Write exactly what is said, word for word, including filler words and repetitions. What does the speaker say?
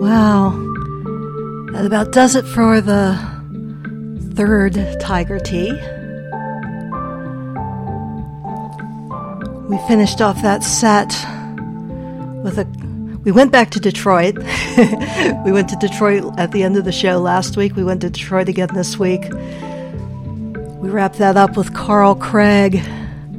Wow. That about does it for the third Tiger Tea. We finished off that set with a... We went back to Detroit. We went to Detroit at the end of the show last week. We went to Detroit again this week. We wrapped that up with Carl Craig